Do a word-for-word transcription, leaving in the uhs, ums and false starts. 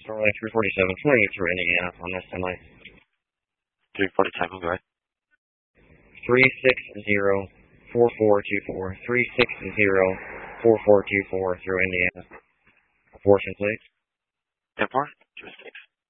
Starlight three forty-seven, flying through Indiana on this tonight. three forty-seven, go ahead. three six zero, four four two four, three six zero, four four two four through Indiana. Portion, please. Airport, two six.